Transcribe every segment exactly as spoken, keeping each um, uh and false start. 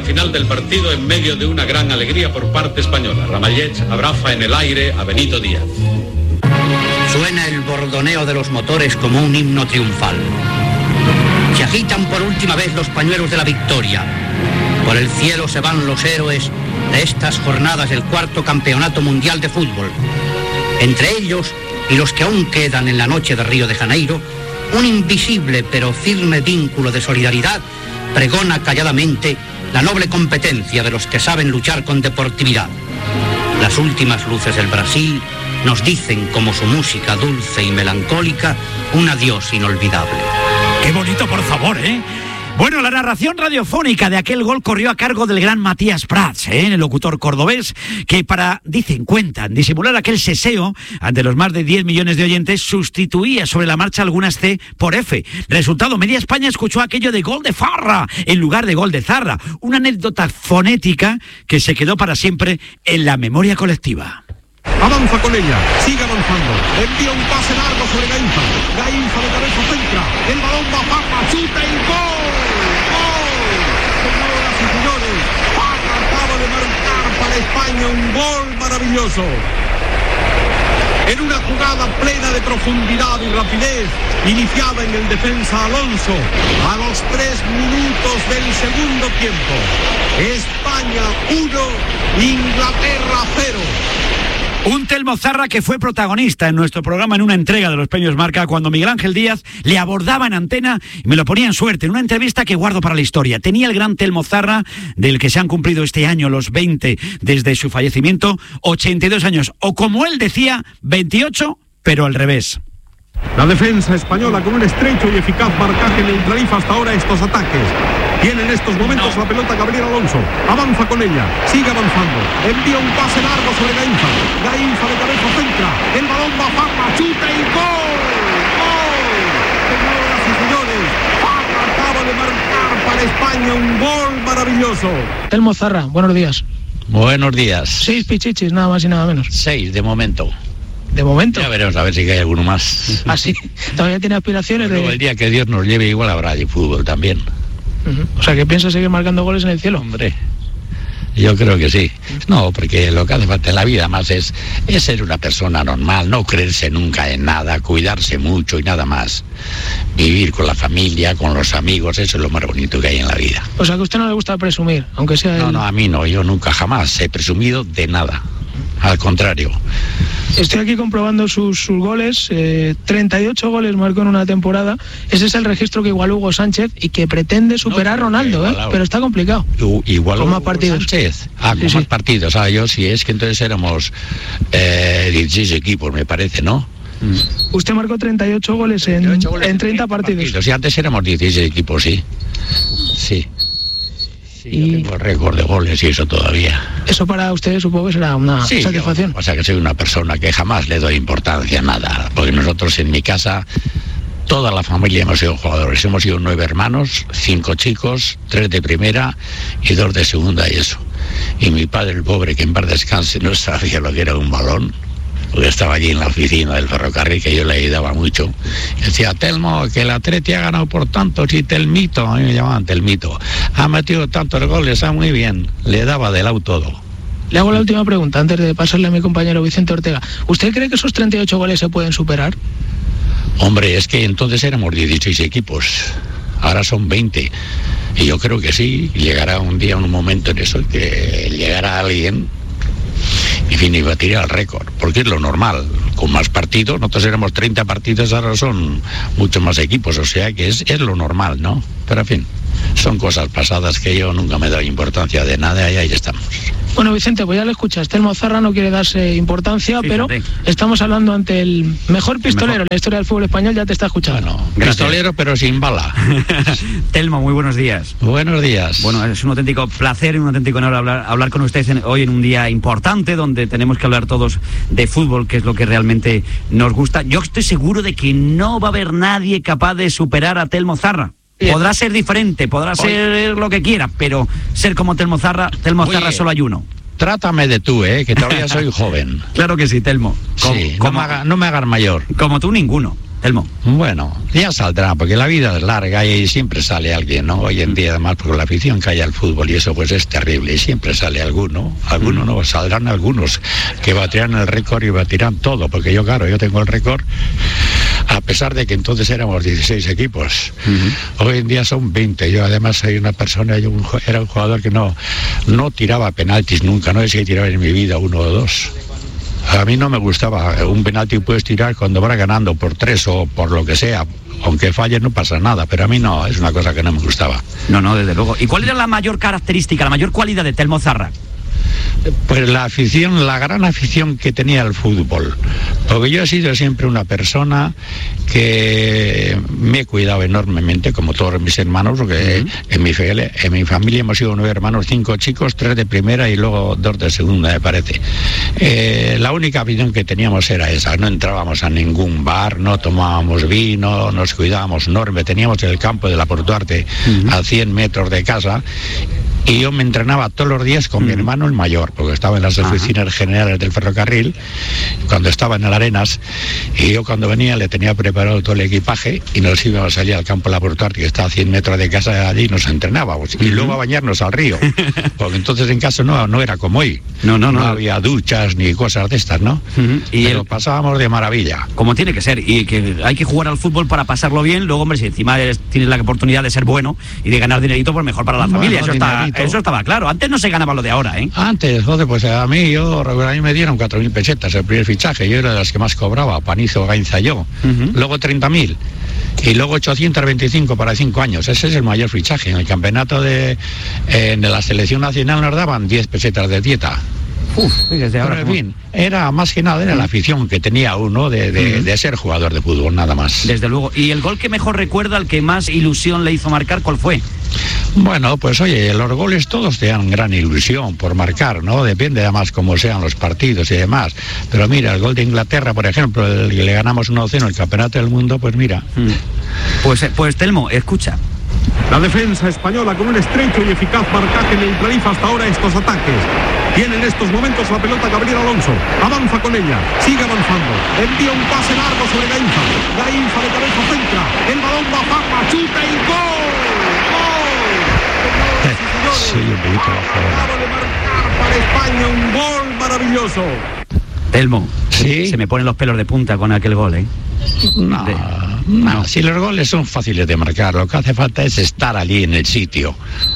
final del partido en medio de una gran alegría por parte española. Ramallets abraza en el aire a Benito Díaz. Suena el bordoneo de los motores como un himno triunfal. Se agitan por última vez los pañuelos de la victoria. Por el cielo se van los héroes de estas jornadas del cuarto campeonato mundial de fútbol. Entre ellos y los que aún quedan en la noche de Río de Janeiro, un invisible pero firme vínculo de solidaridad pregona calladamente la noble competencia de los que saben luchar con deportividad. Las últimas luces del Brasil nos dicen, como su música dulce y melancólica, un adiós inolvidable. ¡Qué bonito, por favor, eh! Bueno, la narración radiofónica de aquel gol corrió a cargo del gran Matías Prats, ¿eh? el locutor cordobés, que para, dicen, cuentan, disimular aquel seseo ante los más de diez millones de oyentes, sustituía sobre la marcha algunas C por F. Resultado, media España escuchó aquello de gol de Farra en lugar de gol de Zarra, una anécdota fonética que se quedó para siempre en la memoria colectiva. Avanza con ella, sigue avanzando, envía un pase largo sobre Gainza, Gainza de cabeza centra, el balón va a Farra, chuta y gol, gol, señoras y señores, Farra acaba de marcar para España un gol maravilloso, en una jugada plena de profundidad y rapidez, iniciada en el defensa Alonso, a los tres minutos del segundo tiempo, España uno, Inglaterra cero. Un Telmo Zarra que fue protagonista en nuestro programa en una entrega de los premios Marca cuando Miguel Ángel Díaz le abordaba en antena y me lo ponía en suerte en una entrevista que guardo para la historia. Tenía el gran Telmo Zarra, del que se han cumplido este año los veinte desde su fallecimiento, ochenta y dos años, o como él decía, veintiocho, pero al revés. La defensa española con un estrecho y eficaz marcaje neutraliza hasta ahora estos ataques. Tiene en estos momentos no. la pelota Gabriel Alonso. Avanza con ella, sigue avanzando. Envía un pase largo sobre Gainza. Gainza de cabeza centra. El balón va a Farra, chuta y gol. ¡Gol! Señoras y señores, Farra acaba de marcar para España un gol maravilloso. Telmo Zarra, buenos días. Buenos días. Seis pichichis, nada más y nada menos. Seis, de momento. ¿De momento? Ya veremos, a ver si hay alguno más. ¿Ah, sí? ¿Todavía tiene aspiraciones? Luego, de... el día que Dios nos lleve, igual habrá de fútbol también. Uh-huh. O sea, ¿que piensa seguir marcando goles en el cielo? Hombre, yo creo que sí. No, porque lo que hace falta en la vida más es, es ser una persona normal, no creerse nunca en nada, cuidarse mucho y nada más. Vivir con la familia, con los amigos, eso es lo más bonito que hay en la vida. O sea, que a usted no le gusta presumir, aunque sea... No, el... no, a mí no, yo nunca jamás he presumido de nada. Al contrario. Estoy aquí comprobando sus, sus goles, eh, treinta y ocho goles marcó en una temporada. Ese es el registro que igualó Hugo Sánchez y que pretende superar no, Ronaldo, ¿eh? Pero está complicado. Igual con más partidos. Sánchez. Ah, sí, con sí. más partidos. Ah, yo sí, es que entonces éramos eh, dieciséis equipos, me parece, ¿no? Mm. Usted marcó treinta y ocho goles en, treinta y ocho goles en treinta partidos. partidos. Y antes éramos dieciséis equipos, sí. Sí. Sí, y... yo tengo récord de goles y eso todavía. Eso para ustedes supongo que será una sí, satisfacción. Yo, o sea que soy una persona que jamás le doy importancia a nada, porque nosotros en mi casa, toda la familia hemos sido jugadores. Hemos sido nueve hermanos, cinco chicos, tres de primera y dos de segunda y eso. Y mi padre, el pobre, que en paz descanse, no sabía lo que era un balón, porque estaba allí en la oficina del ferrocarril, que yo le ayudaba mucho. Y decía, Telmo, que el Atleti ha ganado por tantos y Telmito, a mí me llamaban Telmito, ha metido tantos goles, está muy bien, le daba de lado todo. Le hago la última pregunta antes de pasarle a mi compañero Vicente Ortega. ¿Usted cree que esos treinta y ocho goles se pueden superar? Hombre, es que entonces éramos dieciséis equipos, ahora son veinte, y yo creo que sí, llegará un día, un momento en eso, que llegará alguien, en fin, iba a tirar el récord, porque es lo normal, con más partidos, nosotros éramos treinta partidos, ahora son muchos más equipos, o sea que es, es lo normal, ¿no? Pero en fin, son cosas pasadas que yo nunca me he dado importancia de nada y ahí estamos. Bueno, Vicente, pues ya lo escuchas, Telmo Zarra no quiere darse importancia, fíjate, pero estamos hablando ante el mejor pistolero en la historia del fútbol español, ya te está escuchando. Bueno, pistolero pero sin bala. Telmo, muy buenos días. Buenos días. Bueno, es un auténtico placer y un auténtico honor hablar, hablar con ustedes en, hoy en un día importante donde tenemos que hablar todos de fútbol, que es lo que realmente nos gusta. Yo estoy seguro de que no va a haber nadie capaz de superar a Telmo Zarra. Podrá ser diferente, podrá Oye. ser lo que quiera, pero ser como Telmo Zarra, Telmo Oye, Zarra solo hay uno. Trátame de tú, ¿eh? Que todavía soy joven. Claro que sí, Telmo. Sí, no, me haga, no me hagas mayor. Como tú, ninguno. Telmo. Bueno, ya saldrá, porque la vida es larga y siempre sale alguien, ¿no? Hoy en día, además, por la afición que hay al fútbol y eso, pues es terrible, y siempre sale alguno, alguno no, saldrán algunos que batirán el récord y batirán todo, porque yo, claro, yo tengo el récord, a pesar de que entonces éramos dieciséis equipos. Uh-huh. Hoy en día son veinte. Yo además soy una persona, yo un, era un jugador que no, no tiraba penaltis nunca, no sé si tiraba en mi vida uno o dos. A mí no me gustaba, un penalti puedes tirar cuando vas ganando por tres o por lo que sea, aunque falles no pasa nada, pero a mí no, es una cosa que no me gustaba. No, no, desde luego. ¿Y cuál era la mayor característica, la mayor cualidad de Telmo Zarra? Pues la afición, la gran afición que tenía al fútbol, porque yo he sido siempre una persona que me he cuidado enormemente, como todos mis hermanos, porque uh-huh. en, mi, en mi familia hemos sido nueve hermanos, cinco chicos, tres de primera y luego dos de segunda, me parece. Eh, la única afición que teníamos era esa, no entrábamos a ningún bar, no tomábamos vino, nos cuidábamos enorme, teníamos el campo de la Portuarte uh-huh. a cien metros de casa. Y yo me entrenaba todos los días con mm. mi hermano el mayor, porque estaba en las oficinas Ajá. generales del ferrocarril, cuando estaba en el Arenas, y yo cuando venía le tenía preparado todo el equipaje y nos íbamos a salir al campo de la Portuarte, que está a cien metros de casa, allí nos entrenábamos, mm-hmm. y luego a bañarnos al río, porque entonces en casa no, no era como hoy, no, no, no. no había duchas ni cosas de estas, ¿no? Mm-hmm. Y Pero el... pasábamos de maravilla. Como tiene que ser, y que hay que jugar al fútbol para pasarlo bien, luego, hombre, si encima eres, tienes la oportunidad de ser bueno y de ganar dinerito, pues mejor para la bueno, familia, eso está... Eso estaba claro. Antes no se ganaba lo de ahora, ¿eh? Antes, joder, pues a mí, yo, a mí me dieron cuatro mil pesetas el primer fichaje. Yo era de las que más cobraba, Panizo, Gainza, yo. Uh-huh. Luego treinta mil. Y luego ochocientos veinticinco para cinco años. Ese es el mayor fichaje. En el campeonato de, eh, de la selección nacional nos daban diez pesetas de dieta. Uf, desde ahora, pero en fin, era más que nada era la afición que tenía uno de, de, uh-huh. de ser jugador de fútbol, nada más. Desde luego. ¿Y el gol que mejor recuerda, el que más ilusión le hizo marcar, cuál fue? Bueno, pues oye, los goles todos te dan gran ilusión por marcar, ¿no? Depende además cómo sean los partidos y demás. Pero mira, el gol de Inglaterra, por ejemplo, el que le ganamos uno cero en el Campeonato del Mundo, pues mira. Mm. Pues, pues Telmo, escucha. La defensa española con un estrecho y eficaz marcaje neutraliza hasta ahora estos ataques. Tiene en estos momentos la pelota Gabriel Alonso. Avanza con ella, sigue avanzando. Envía un pase largo sobre Gainza. Gainza de cabeza centra. El balón va a Parma, chuta y gol. Sí, un poquito acaba de marcar para España un gol maravilloso. Telmo, ¿sí? Se me ponen los pelos de punta con aquel gol, ¿eh? No, de... no, no, si los goles son fáciles de marcar, lo que hace falta es estar allí en el sitio.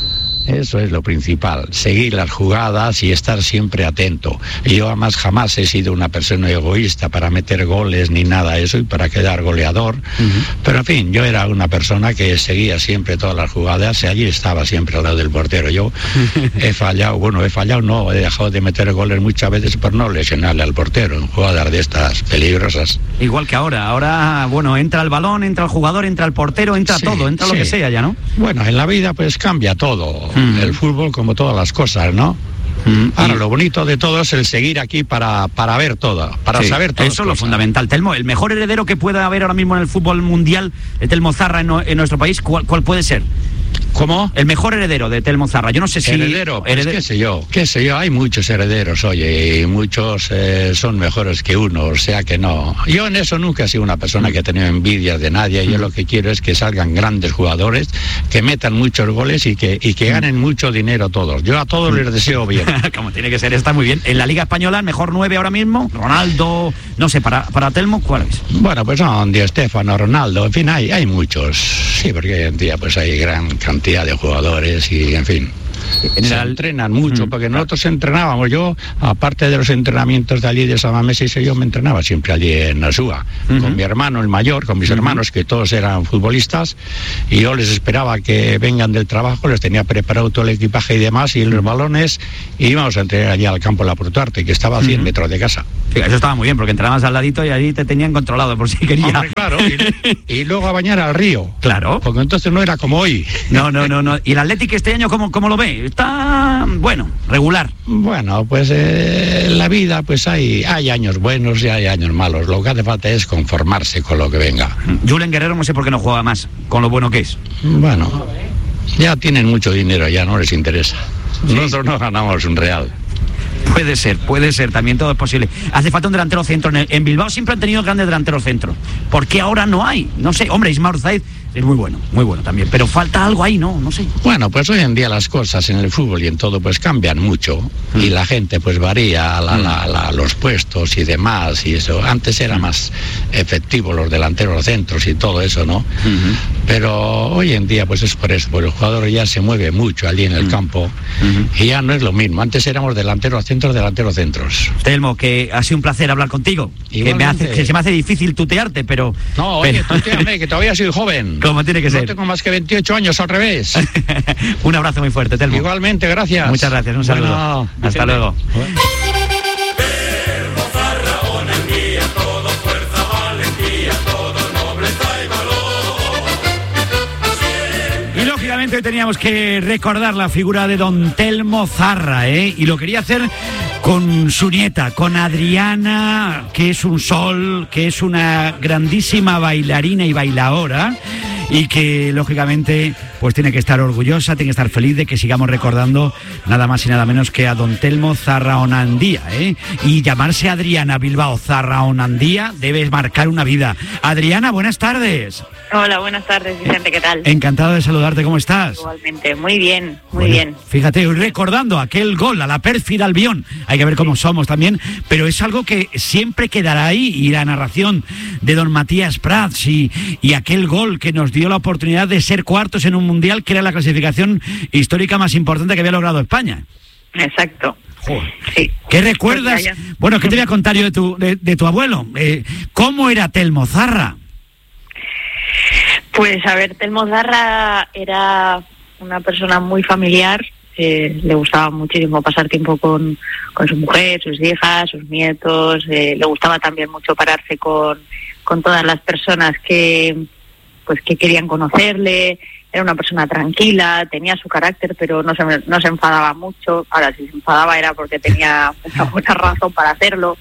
Eso es lo principal, seguir las jugadas y estar siempre atento. Yo además jamás he sido una persona egoísta para meter goles ni nada de eso y para quedar goleador. Uh-huh. Pero en fin, yo era una persona que seguía siempre todas las jugadas y allí estaba siempre al lado del portero. Yo he fallado, bueno, he fallado no, he dejado de meter goles muchas veces por no lesionarle al portero en jugadas de estas peligrosas. Igual que ahora, ahora, bueno, entra el balón, entra el jugador, entra el portero, entra sí, todo, entra sí. lo que sea ya, ¿no? Bueno, en la vida pues cambia todo. Mm. El fútbol como todas las cosas, ¿no? Mm. Ahora, y... lo bonito de todo es el seguir aquí para, para ver todo, para sí, saber todo. Eso es lo fundamental. Telmo, el mejor heredero que pueda haber ahora mismo en el fútbol mundial de Telmo Zarra en, no, en nuestro país, ¿cuál, cuál puede ser? ¿Cómo? El mejor heredero de Telmo Zarra. Yo no sé si... Heredero, pues heredero. qué sé yo, qué sé yo, hay muchos herederos, oye, y muchos eh, son mejores que uno, o sea que no. Yo en eso nunca he sido una persona que ha tenido envidia de nadie, yo lo que quiero es que salgan grandes jugadores, que metan muchos goles y que, y que ganen mucho dinero todos. Yo a todos les deseo bien. Como tiene que ser, está muy bien. En la Liga Española, el mejor nueve ahora mismo, Ronaldo, no sé, para, para Telmo, ¿cuál es? Bueno, pues son Di Stéfano, Ronaldo, en fin, hay, hay muchos, sí, porque hoy en día pues hay gran cantidad de jugadores y en fin en se el... entrenan mucho, porque nosotros entrenábamos, yo aparte de los entrenamientos de allí de San Mamés y yo me entrenaba siempre allí en Nasúa, uh-huh. con mi hermano el mayor, con mis uh-huh. hermanos que todos eran futbolistas y yo les esperaba que vengan del trabajo, les tenía preparado todo el equipaje y demás y los balones y íbamos a entrenar allí al campo de la Portuarte, que estaba a cien uh-huh. metros de casa. Sí, eso estaba muy bien, porque entrenabas al ladito y allí te tenían controlado por si querías. Hombre, claro, y, y luego a bañar al río. Claro. Porque entonces no era como hoy. No, no, no, no. ¿Y el Atlético este año cómo, cómo lo ve? Está, bueno, regular. Bueno, pues eh, en la vida pues hay, hay años buenos y hay años malos. Lo que hace falta es conformarse con lo que venga. Julen Guerrero no sé por qué no juega más, con lo bueno que es. Bueno, ya tienen mucho dinero, ya no les interesa. ¿Sí? Nosotros no ganamos un real. Puede ser, puede ser, también todo es posible. Hace falta un delantero centro. En, el, en Bilbao siempre han tenido grandes delanteros centros. ¿Por qué ahora no hay? No sé, hombre, Ismael Zayed es muy bueno, muy bueno también, pero falta algo ahí, ¿no? No sé. Bueno, pues hoy en día las cosas en el fútbol y en todo pues cambian mucho mm. y la gente pues varía la, la, la, los puestos y demás y eso. Antes era más efectivo los delanteros centros y todo eso, ¿no? Mm-hmm. Pero hoy en día pues es por eso, porque el jugador ya se mueve mucho allí en el mm. campo mm-hmm. y ya no es lo mismo. Antes éramos delanteros centros, delanteros centros. Telmo, que ha sido un placer hablar contigo. Que, me hace, que se me hace difícil tutearte, pero... No, oye, pero... tuteame, que todavía soy joven. Como tiene que ser. No tengo más que veintiocho años, al revés. Un abrazo muy fuerte, Telmo. Igualmente, gracias. Muchas gracias, un saludo. Bueno, hasta luego. Bueno. Y lógicamente hoy teníamos que recordar la figura de don Telmo Zarra, ¿eh? Y lo quería hacer con su nieta, con Adriana, que es un sol, que es una grandísima bailarina y bailaora, y que lógicamente pues tiene que estar orgullosa, tiene que estar feliz de que sigamos recordando nada más y nada menos que a don Telmo Zarra Onandía, ¿eh? Y llamarse Adriana Bilbao Zarra Onandía debe marcar una vida. Adriana, buenas tardes. Hola, buenas tardes, Vicente, ¿qué tal? Encantado de saludarte, ¿cómo estás? Igualmente, muy bien, muy bueno, bien. Fíjate, recordando aquel gol a la pérfida Albión, hay que ver cómo somos también, pero es algo que siempre quedará ahí, y la narración de don Matías Prats y, y aquel gol que nos dio la oportunidad de ser cuartos en un mundial que era la clasificación histórica más importante que había logrado España. Exacto. Joder. Sí. ¿Qué recuerdas? Bueno, ¿qué te voy a contar yo de tu, de, de tu abuelo? Eh, ¿Cómo era Telmo Zarra? Pues a ver, Telmo Zarra era una persona muy familiar, eh, le gustaba muchísimo pasar tiempo con, con su mujer, sus hijas, sus nietos, eh, le gustaba también mucho pararse con, con todas las personas que, pues, que querían conocerle. Era una persona tranquila, tenía su carácter, pero no se, no se enfadaba mucho. Ahora, si se enfadaba era porque tenía una buena razón para hacerlo.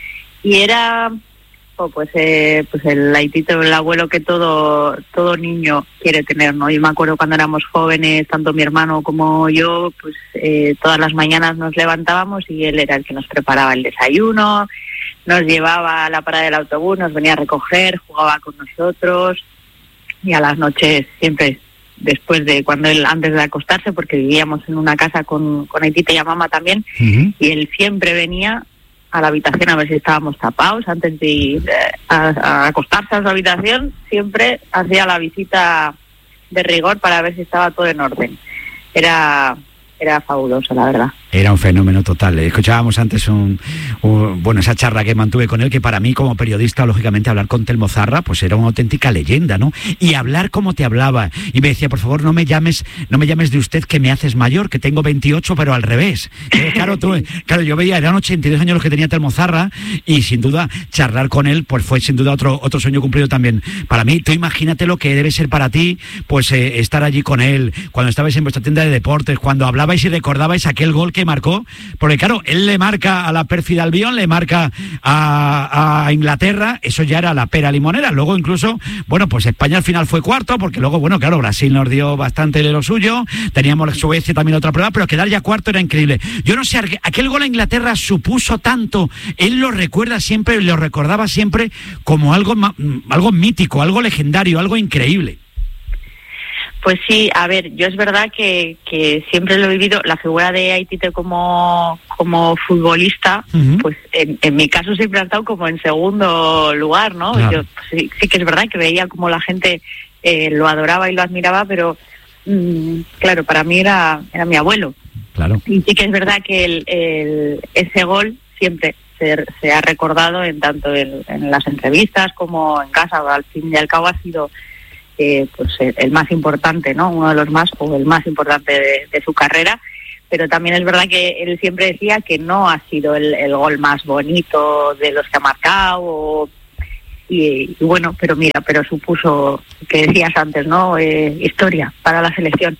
Y era... Oh, pues eh, pues el aitito, el abuelo que todo todo niño quiere tener, ¿no? Yo me acuerdo cuando éramos jóvenes, tanto mi hermano como yo, pues eh, todas las mañanas nos levantábamos y él era el que nos preparaba el desayuno, nos llevaba a la parada del autobús, nos venía a recoger, jugaba con nosotros, y a las noches siempre, después de cuando él, antes de acostarse, porque vivíamos en una casa con, con Aitita y a mamá también, uh-huh. y él siempre venía a la habitación a ver si estábamos tapados antes de ir a, a acostarse a su habitación. Siempre hacía la visita de rigor para ver si estaba todo en orden. Era era fabuloso, la verdad. Era un fenómeno total. Escuchábamos antes un, un, bueno, esa charla que mantuve con él, que para mí como periodista, lógicamente, hablar con Telmo Zarra, pues era una auténtica leyenda, ¿no? Y hablar como te hablaba. Y me decía, por favor, no me llames, no me llames de usted, que me haces mayor, que tengo veintiocho, pero al revés. Eh, claro, tú, claro, yo veía, eran ochenta y dos años los que tenía Telmo Zarra, y sin duda, charlar con él, pues fue sin duda otro, otro sueño cumplido también para mí. Tú imagínate lo que debe ser para ti, pues eh, estar allí con él, cuando estabais en vuestra tienda de deportes, cuando hablabais y recordabais aquel gol que marcó, porque claro, él le marca a la pérfida Albión, le marca a, a Inglaterra, eso ya era la pera limonera. Luego incluso, bueno, pues España al final fue cuarto, porque luego, bueno, claro, Brasil nos dio bastante de lo suyo, teníamos Suecia también otra prueba, pero quedar ya cuarto era increíble. Yo no sé, aquel gol a Inglaterra supuso tanto, él lo recuerda siempre, lo recordaba siempre como algo, algo mítico, algo legendario, algo increíble. Pues sí, a ver, yo es verdad que, que siempre lo he vivido, la figura de Aitite como, como futbolista, uh-huh. pues en, en mi caso siempre ha estado como en segundo lugar, ¿no? Claro. Yo pues, sí, sí que es verdad que veía como la gente eh, lo adoraba y lo admiraba, pero mmm, claro, para mí era, era mi abuelo. Claro. Y sí que es verdad que el, el, ese gol siempre se, se ha recordado en tanto en, en las entrevistas como en casa, al fin y al cabo ha sido... Eh, pues el, el más importante, ¿no? Uno de los más, o el más importante de, de su carrera, pero también es verdad que él siempre decía que no ha sido el, el gol más bonito de los que ha marcado, y, y bueno, pero mira, pero supuso, que decías antes, ¿no? Eh, historia para la selección.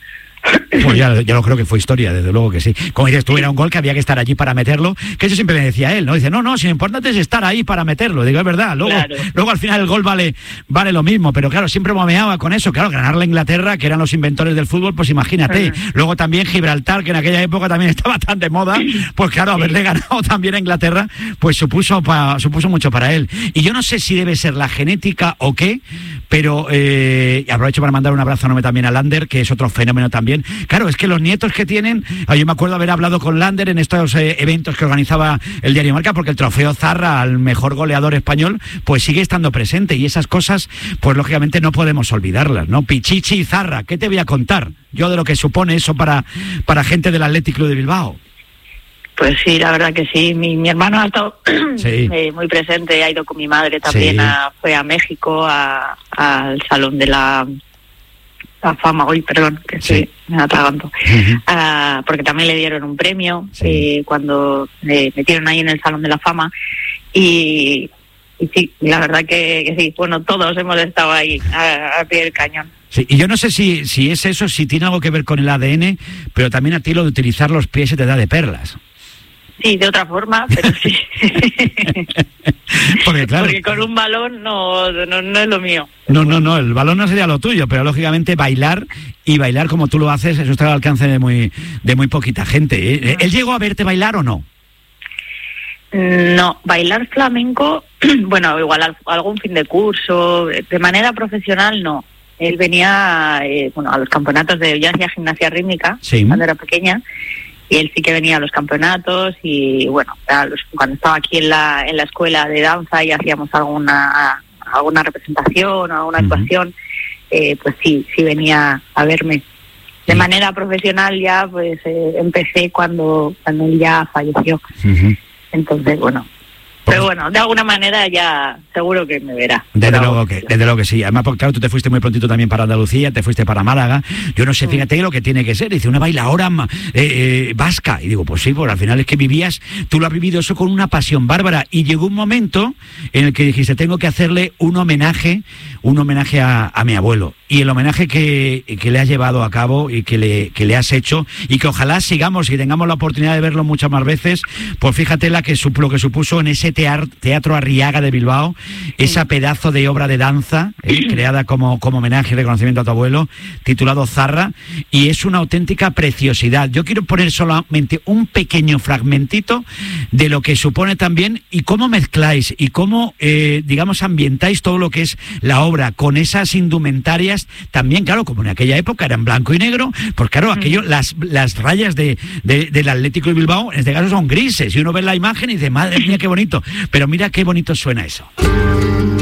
Pues ya, ya lo creo que fue historia, desde luego que sí. Como dices tú, era un gol que había que estar allí para meterlo, que eso siempre me decía él, ¿no? Dice, no, no, si lo importante es estar ahí para meterlo. Digo, es verdad, luego, claro. luego al final el gol vale, vale lo mismo, pero claro, siempre momeaba con eso, claro, ganarle a Inglaterra, que eran los inventores del fútbol, pues imagínate. Uh-huh. Luego también Gibraltar, que en aquella época también estaba tan de moda, pues claro, haberle ganado también a Inglaterra, pues supuso, pa, supuso mucho para él. Y yo no sé si debe ser la genética o qué, pero eh, aprovecho para mandar un abrazo enorme también a Lander, que es otro fenómeno también. Claro, es que los nietos que tienen, yo me acuerdo haber hablado con Lander en estos eh, eventos que organizaba el Diario Marca, porque el trofeo Zarra al mejor goleador español, pues sigue estando presente, y esas cosas, pues lógicamente no podemos olvidarlas, ¿no? Pichichi y Zarra, ¿qué te voy a contar yo de lo que supone eso para, para gente del Athletic Club de Bilbao? Pues sí, la verdad que sí. Mi, mi hermano ha estado sí. eh, muy presente, ha ido con mi madre también, sí. a, fue a México, a, al Salón de la, la Fama, hoy, perdón, que sí. sí, me atraganto, uh-huh. uh, porque también le dieron un premio sí. eh, cuando le metieron ahí en el Salón de la Fama, y, y sí, la verdad que, que sí, bueno, todos hemos estado ahí a, a pie del cañón. Sí, y yo no sé si, si es eso, si tiene algo que ver con el A D N, pero también a ti lo de utilizar los pies se te da de perlas. Sí, de otra forma, pero sí. Porque, claro, porque con un balón no, no, no es lo mío. No, no, no, el balón no sería lo tuyo, pero lógicamente bailar, y bailar como tú lo haces, eso está al alcance de muy, de muy poquita gente, ¿eh? ¿Él llegó a verte bailar o no? No, bailar flamenco, bueno, igual algún fin de curso, de manera profesional no. Él venía eh, bueno, a los campeonatos de, yo hacía gimnasia rítmica sí. cuando era pequeña, y él sí que venía a los campeonatos, y bueno, los, cuando estaba aquí en la en la escuela de danza y hacíamos alguna alguna representación o alguna uh-huh. actuación, eh, pues sí, sí venía a verme. De manera profesional ya pues eh, empecé cuando, cuando él ya falleció. Uh-huh. Entonces, bueno... Pero bueno, de alguna manera ya seguro que me verá. Desde luego que, desde luego que sí. Además, porque claro, tú te fuiste muy prontito también para Andalucía, te fuiste para Málaga. Yo no sé, fíjate lo que tiene que ser. Dice, una bailaora eh, eh, vasca. Y digo, pues sí, pues al final es que vivías, tú lo has vivido eso con una pasión bárbara. Y llegó un momento en el que dijiste, tengo que hacerle un homenaje, un homenaje a, a mi abuelo. Y el homenaje que, que le has llevado a cabo y que le, que le has hecho, y que ojalá sigamos y tengamos la oportunidad de verlo muchas más veces, pues fíjate la que, lo que supuso en ese Teatro Arriaga de Bilbao, esa pedazo de obra de danza eh, creada como, como homenaje y reconocimiento a tu abuelo, titulado Zarra, y es una auténtica preciosidad. Yo quiero poner solamente un pequeño fragmentito de lo que supone también, y cómo mezcláis y cómo, eh, digamos, ambientáis todo lo que es la obra con esas indumentarias, también, claro, como en aquella época eran blanco y negro, pues claro, aquello, las, las rayas de, de, del Atlético de Bilbao, en este caso son grises, y uno ve la imagen y dice, madre mía, qué bonito. Pero mira qué bonito suena eso.